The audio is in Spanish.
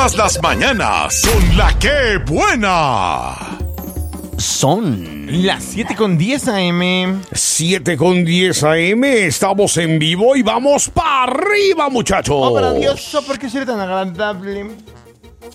Todas las mañanas con La Que Buena. Son las 7:10 AM. 7:10 AM, estamos en vivo y vamos para arriba, muchachos. Oh, maravilloso, ¿por qué ser tan agradable?